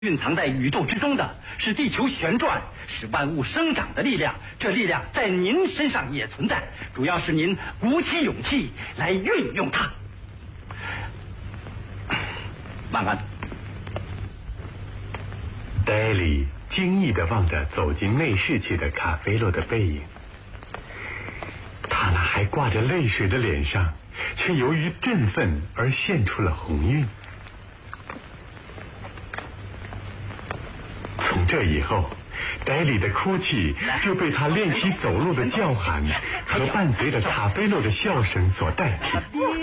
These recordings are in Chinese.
蕴藏在宇宙之中的是地球旋转、使万物生长的力量，这力量在您身上也存在，主要是您鼓起勇气来运用它。晚安。 戴里惊异地望着走进内室去的卡菲洛的背影，他那还挂着泪水的脸上，却由于振奋而现出了红晕。从这以后，戴里的哭泣就被他练习走路的叫喊和伴随着卡菲洛的笑声所代替。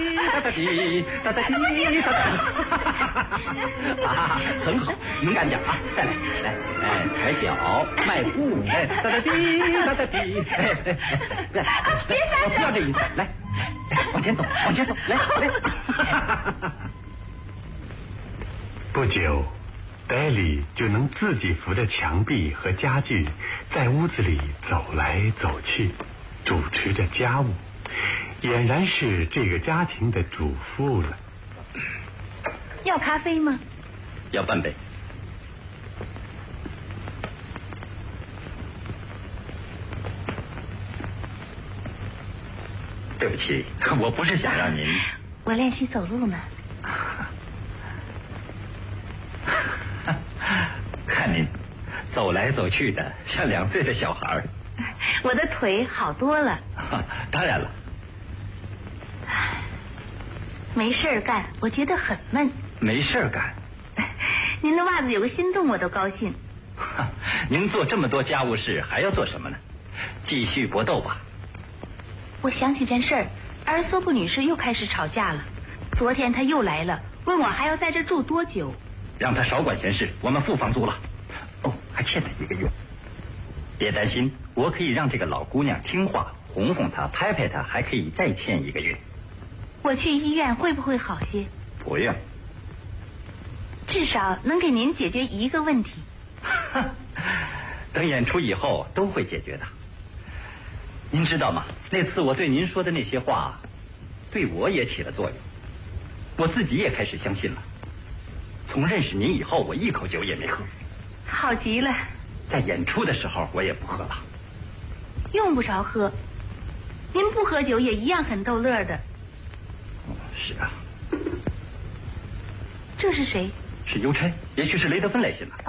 啊，很好，勇敢点啊！再来，抬脚，迈步，哒哒滴，哒哒滴， 别撒手！ 不要这意思，来，往前走，来。 不久，戴里就能自己扶着墙壁和家具，在屋子里走来走去，主持着家务，俨然是这个家庭的主妇了。 要咖啡吗？ 要半杯。对不起，我不是想让您。 我练习走路呢。 看您走来走去的，像2岁的小孩。 我的腿好多了。 当然了。 没事儿干，我觉得很闷。 没事儿干。 您的袜子有个心动，我都高兴。 您做这么多家务事，还要做什么呢？继续搏斗吧。 我想起件事儿，而索布女士又开始吵架了。昨天她又来了，问我还要在这住多久。 让她少管闲事，我们付房租了。哦，还欠她1个月。别担心，我可以让这个老姑娘听话，哄哄她，拍拍她，还可以再欠1个月。 我去医院会不会好些？ 不用。 至少能给您解决1个问题。 等演出以后都会解决的。您知道吗？那次我对您说的那些话，对我也起了作用。我自己也开始相信了。从认识您以后，我1口酒也没喝。 好极了。 在演出的时候，我也不喝了。 用不着喝，您不喝酒也一样很逗乐的。 是啊。 这是谁？ 是邮差，也许是雷德芬来信了。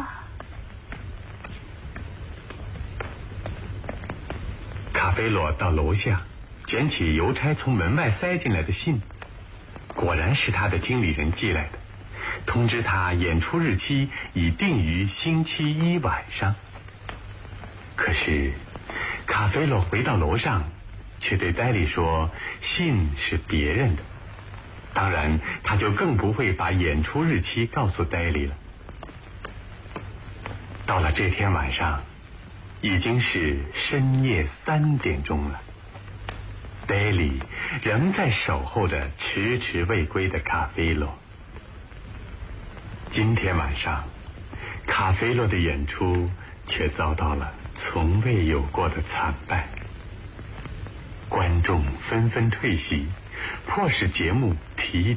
卡菲洛到楼下，捡起邮差从门外塞进来的信，果然是他的经理人寄来的，通知他演出日期已定于星期1晚上。可是卡菲洛回到楼上，却对戴里说信是别人的，当然他就更不会把演出日期告诉戴里了。到了这天晚上，已经是深夜3点钟了，戴里仍在守候着迟迟未归的卡菲洛。今天晚上，卡菲洛的演出却遭到了从未有过的惨败，观众纷纷退席，迫使节目提